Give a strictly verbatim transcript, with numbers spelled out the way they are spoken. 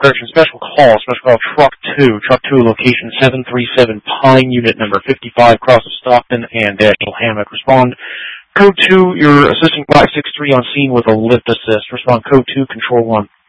correction, special call, special call Truck two, Truck two, location seven three seven Pine, unit number fifty-five, cross of Stockton and Daniel Hammock. Respond code two, your assistant Black six three on scene with a lift assist. Respond code two, control one.